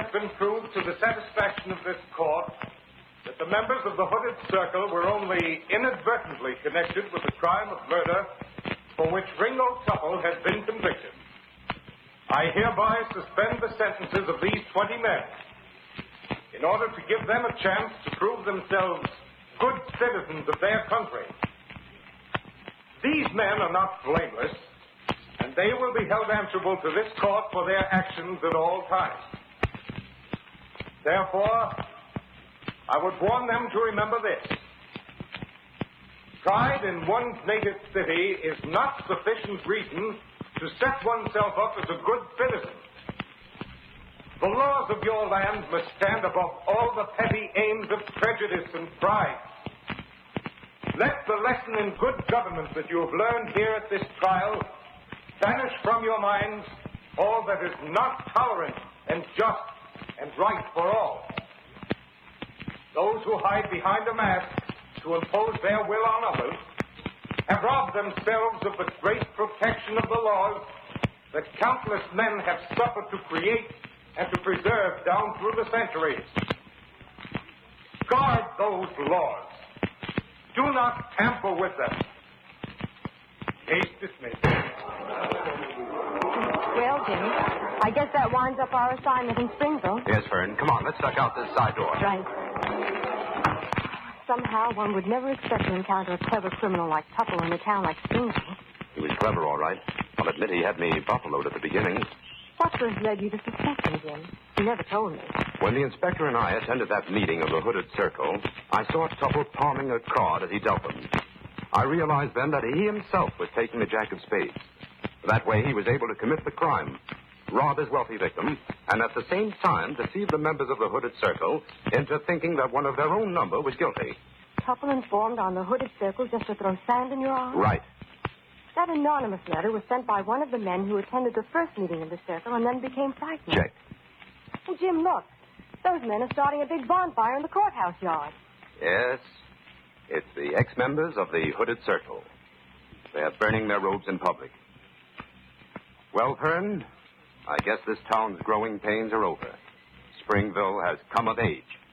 has been proved to the satisfaction of this court that the members of the Hooded Circle were only inadvertently connected with the crime of murder for which Ringo Tupple has been convicted. I hereby suspend the sentences of these 20 men in order to give them a chance to prove themselves good citizens of their country. These men are not blameless, and they will be held answerable to this court for their actions at all times. Therefore, I would warn them to remember this. Pride in one's native city is not sufficient reason to set oneself up as a good citizen. The laws of your land must stand above all the petty aims of prejudice and pride. Let the lesson in good government that you have learned here at this trial banish from your minds all that is not tolerant and just and right for all. Those who hide behind a mask to impose their will on others have robbed themselves of the great protection of the laws that countless men have suffered to create and to preserve down through the centuries. Guard those laws. Do not tamper with them. Case dismissed. Well, Jimmy, I guess that winds up our assignment in Springville. Yes, Fern. Come on, let's duck out this side door. Right. Somehow one would never expect to encounter a clever criminal like Tupple in a town like Springville. He was clever, all right. I'll admit he had me buffaloed at the beginning. What first led you to suspect him, Jim? You never told me. When the inspector and I attended that meeting of the Hooded Circle, I saw Tupple palming a card as he dealt them. I realized then that he himself was taking the jack of spades. That way he was able to commit the crime, rob his wealthy victim, and at the same time deceive the members of the Hooded Circle into thinking that one of their own number was guilty. Tupple informed on the Hooded Circle just to throw sand in your arm? Right. That anonymous letter was sent by one of the men who attended the first meeting of the Circle and then became frightened. Check. Well, Jim, look. Those men are starting a big bonfire in the courthouse yard. Yes. It's the ex-members of the Hooded Circle. They are burning their robes in public. Well, Fern, I guess this town's growing pains are over. Springville has come of age.